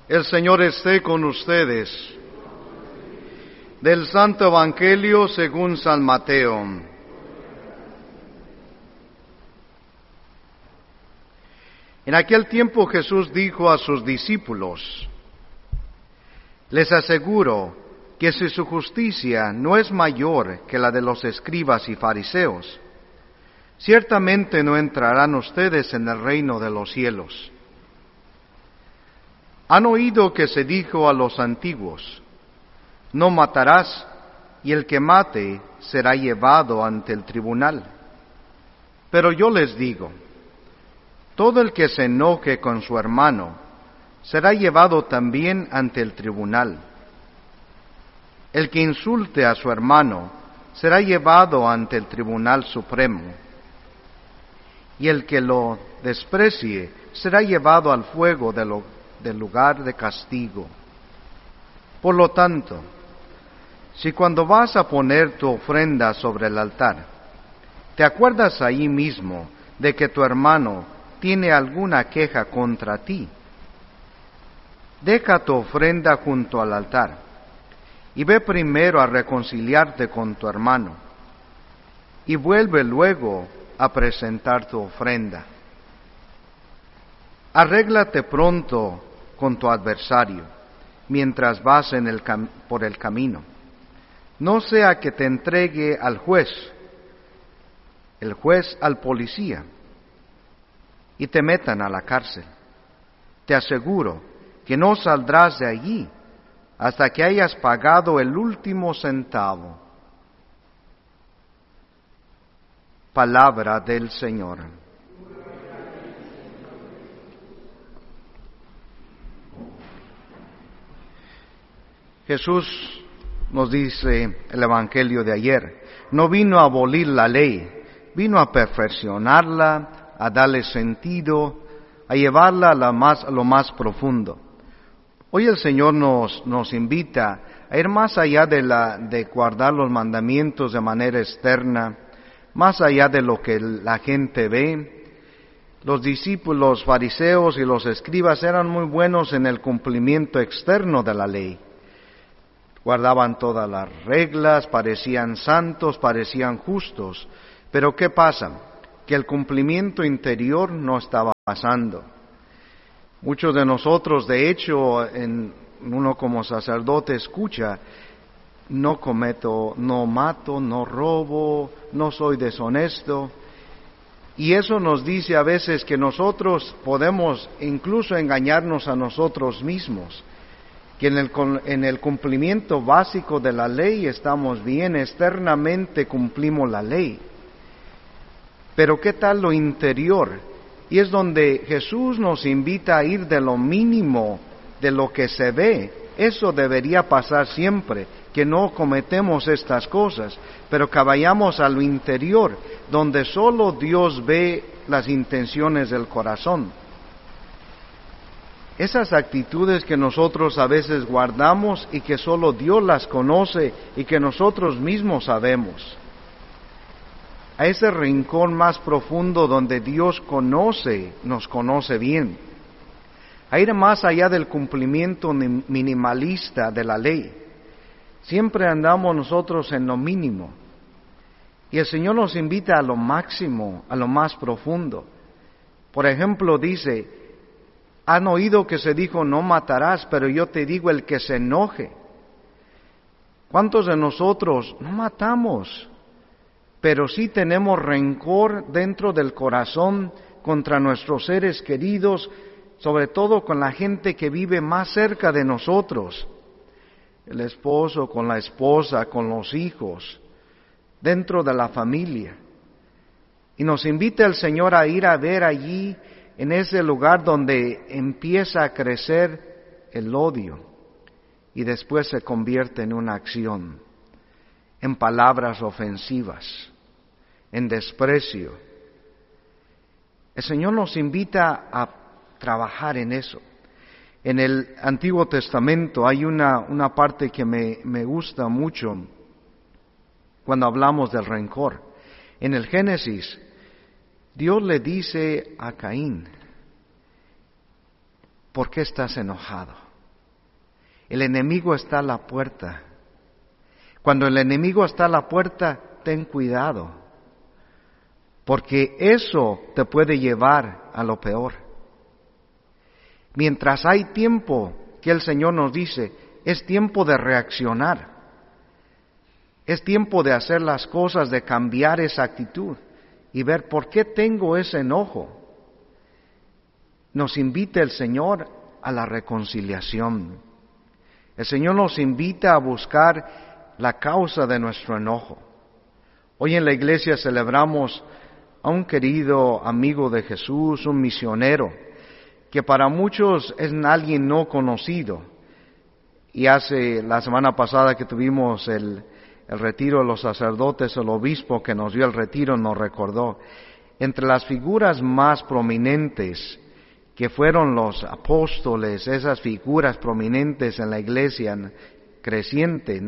El Señor esté con ustedes. Del Santo Evangelio según San Mateo. En aquel tiempo Jesús dijo a sus discípulos: Les aseguro que si su justicia no es mayor que la de los escribas y fariseos, ciertamente no entrarán ustedes en el reino de los cielos. Han oído que se dijo a los antiguos: no matarás, y el que mate será llevado ante el tribunal. Pero yo les digo, todo el que se enoje con su hermano será llevado también ante el tribunal. El que insulte a su hermano será llevado ante el tribunal supremo. Y el que lo desprecie será llevado al fuego del lugar de castigo. Por lo tanto, si cuando vas a poner tu ofrenda sobre el altar, te acuerdas ahí mismo de que tu hermano tiene alguna queja contra ti, deja tu ofrenda junto al altar y ve primero a reconciliarte con tu hermano, y vuelve luego a presentar tu ofrenda. Arréglate pronto con tu adversario mientras vas por el camino. No sea que te entregue al juez, el juez al policía, y te metan a la cárcel. Te aseguro que no saldrás de allí hasta que hayas pagado el último centavo. Palabra del Señor. Jesús, nos dice el Evangelio de ayer, no vino a abolir la ley, vino a perfeccionarla, a darle sentido, a llevarla a lo más profundo. Hoy el Señor nos invita a ir más allá de guardar los mandamientos de manera externa, más allá de lo que la gente ve. Los discípulos, los fariseos y los escribas eran muy buenos en el cumplimiento externo de la ley. Guardaban todas las reglas, parecían santos, parecían justos. Pero ¿qué pasa? Que el cumplimiento interior no estaba pasando. Muchos de nosotros, de hecho, uno como sacerdote escucha: no cometo, no mato, no robo, no soy deshonesto. Y eso nos dice a veces que nosotros podemos incluso engañarnos a nosotros mismos, que en el cumplimiento básico de la ley estamos bien, externamente cumplimos la ley. Pero ¿qué tal lo interior? Y es donde Jesús nos invita a ir de lo mínimo, de lo que se ve. Eso debería pasar siempre, que no cometemos estas cosas, pero que vayamos a lo interior, donde solo Dios ve las intenciones del corazón. Esas actitudes que nosotros a veces guardamos y que solo Dios las conoce y que nosotros mismos sabemos. A ese rincón más profundo donde Dios nos conoce bien. A ir más allá del cumplimiento minimalista de la ley. Siempre andamos nosotros en lo mínimo. Y el Señor nos invita a lo máximo, a lo más profundo. Por ejemplo, dice: han oído que se dijo no matarás, pero yo te digo el que se enoje. ¿Cuántos de nosotros no matamos, pero sí tenemos rencor dentro del corazón contra nuestros seres queridos, sobre todo con la gente que vive más cerca de nosotros? El esposo con la esposa, con los hijos, dentro de la familia. Y nos invita el Señor a ir a ver allí, en ese lugar donde empieza a crecer el odio y después se convierte en una acción, en palabras ofensivas, en desprecio. El Señor nos invita a trabajar en eso. En el Antiguo Testamento hay una parte que me gusta mucho cuando hablamos del rencor. En el Génesis, Dios le dice a Caín: ¿por qué estás enojado? El enemigo está a la puerta. Cuando el enemigo está a la puerta, ten cuidado, porque eso te puede llevar a lo peor. Mientras hay tiempo, que el Señor nos dice, es tiempo de reaccionar. Es tiempo de hacer las cosas, de cambiar esa actitud y ver por qué tengo ese enojo. Nos invita el Señor a la reconciliación. El Señor nos invita a buscar la causa de nuestro enojo. Hoy en la iglesia celebramos a un querido amigo de Jesús, un misionero, que para muchos es alguien no conocido. Y la semana pasada que tuvimos el retiro de los sacerdotes, el obispo que nos dio el retiro nos recordó, entre las figuras más prominentes que fueron los apóstoles, esas figuras prominentes en la iglesia creciente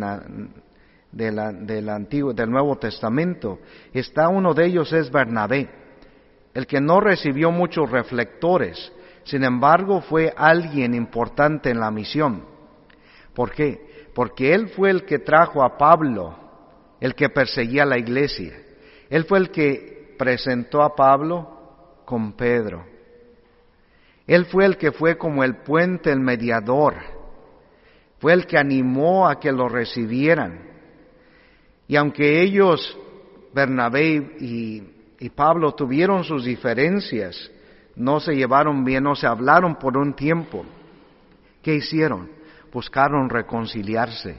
del Nuevo Testamento, está uno de ellos es Bernabé, el que no recibió muchos reflectores, sin embargo fue alguien importante en la misión. ¿Por qué? Porque él fue el que trajo a Pablo, el que perseguía la iglesia. Él fue el que presentó a Pablo con Pedro. Él fue el que fue como el puente, el mediador. Fue el que animó a que lo recibieran. Y aunque ellos, Bernabé y Pablo, tuvieron sus diferencias, no se llevaron bien, no se hablaron por un tiempo, ¿qué hicieron? Buscaron reconciliarse.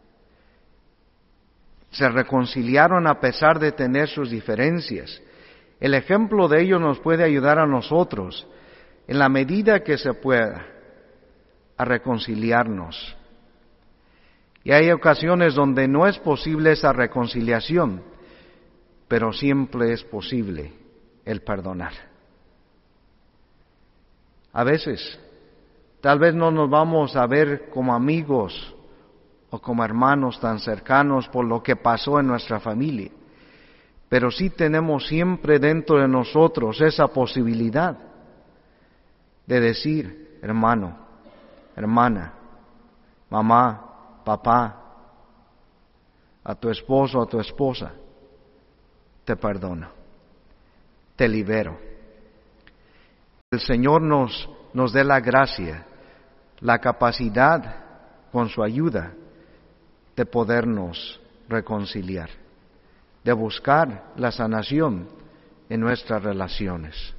Se reconciliaron a pesar de tener sus diferencias. El ejemplo de ellos nos puede ayudar a nosotros, en la medida que se pueda, a reconciliarnos. Y hay ocasiones donde no es posible esa reconciliación, pero siempre es posible el perdonar. A veces, tal vez no nos vamos a ver como amigos o como hermanos tan cercanos por lo que pasó en nuestra familia, pero sí tenemos siempre dentro de nosotros esa posibilidad de decir, hermano, hermana, mamá, papá, a tu esposo, a tu esposa, te perdono, te libero. El Señor nos dé la gracia, la capacidad, con su ayuda, de podernos reconciliar, de buscar la sanación en nuestras relaciones.